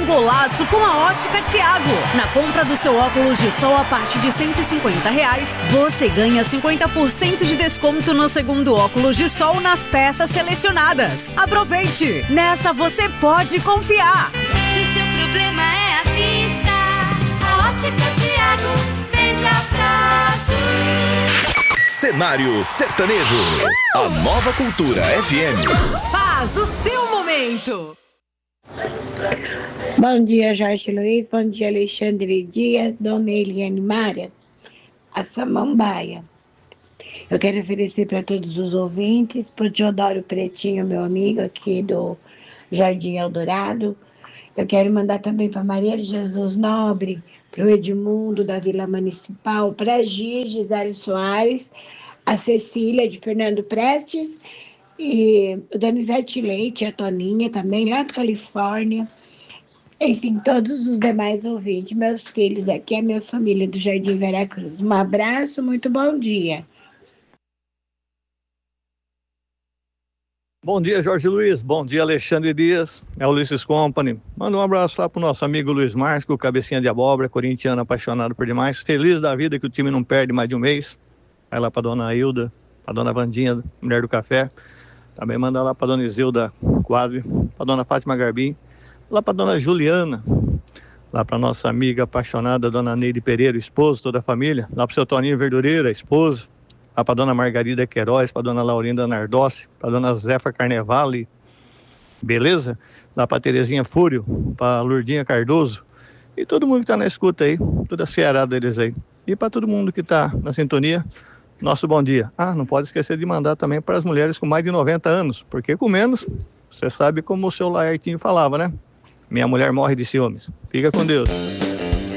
golaço com a Ótica Thiago. Na compra do seu óculos de sol a partir de R$150, você ganha 50% de desconto no segundo óculos de sol nas peças selecionadas. Aproveite! Nessa você pode confiar. Se seu problema é a vista, a Ótica Thiago vende a prazo. Cenário Sertanejo. A Nova Cultura FM. Faz o seu momento. Bom dia, Jorge Luiz. Bom dia, Alexandre Dias, Dona Eliane Mária, a Samambaia. Eu quero oferecer para todos os ouvintes, para o Teodoro Pretinho, meu amigo aqui do Jardim Eldorado. Eu quero mandar também para Maria de Jesus Nobre, para o Edmundo da Vila Municipal, para a Gisele Soares, a Cecília de Fernando Prestes e o Donizete Leite, a Toninha também, lá da Califórnia. Enfim, todos os demais ouvintes, meus filhos aqui, a minha família do Jardim Veracruz. Um abraço, muito bom dia. Bom dia, Jorge Luiz. Bom dia, Alexandre Dias. É o Ulisses Company. Manda um abraço lá pro nosso amigo Luiz Márcio, cabecinha de abóbora, corintiano apaixonado por demais. Feliz da vida que o time não perde mais de um mês. Vai lá pra dona Hilda, pra dona Vandinha, mulher do café. Também manda lá pra dona Isilda Quadri, pra dona Fátima Garbim. Lá para dona Juliana, lá para nossa amiga apaixonada, dona Neide Pereira, esposa, toda a família, lá para o seu Toninho Verdureira, esposa, lá para dona Margarida Queiroz, para dona Laurinda Nardossi, para dona Zefa Carnevale, beleza? Lá para Terezinha Fúrio, para Lourdinha Cardoso, e todo mundo que está na escuta aí, toda a fiarada deles aí. E para todo mundo que está na sintonia, nosso bom dia. Ah, não pode esquecer de mandar também para as mulheres com mais de 90 anos, porque com menos, você sabe como o seu Laertinho falava, né? Minha mulher morre de ciúmes. Fica com Deus.